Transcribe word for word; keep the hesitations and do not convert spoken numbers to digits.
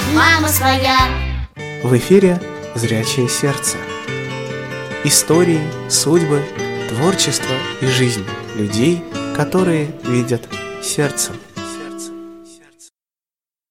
мама своя. В эфире «Зрячее сердце». Истории, судьбы, творчество и жизнь людей, которые видят сердцем.